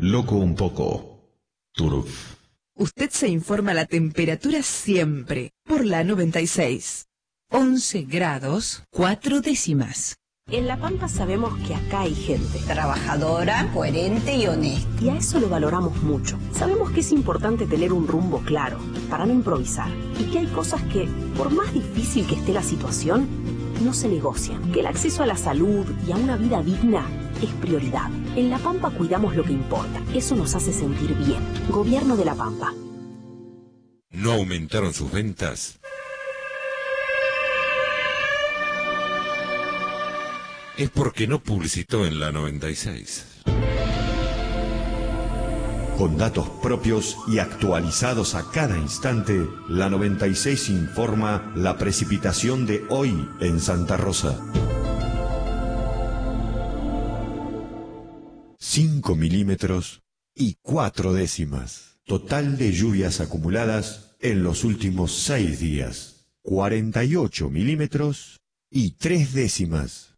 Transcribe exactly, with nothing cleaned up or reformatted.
loco un poco. Turf. Usted se informa la temperatura siempre por la noventa y seis. once grados, cuatro décimas. En La Pampa sabemos que acá hay gente trabajadora, coherente y honesta. Y a eso lo valoramos mucho. Sabemos que es importante tener un rumbo claro, para no improvisar. Y que hay cosas que, por más difícil que esté la situación, no se negocian. Que el acceso a la salud y a una vida digna es prioridad. En La Pampa cuidamos lo que importa. Eso nos hace sentir bien. Gobierno de La Pampa. ¿No aumentaron sus ventas? Es porque no publicitó en la noventa y seis. Con datos propios y actualizados a cada instante, la noventa y seis informa la precipitación de hoy en Santa Rosa. cinco milímetros y cuatro décimas. Total de lluvias acumuladas en los últimos seis días. cuarenta y ocho milímetros y tres décimas.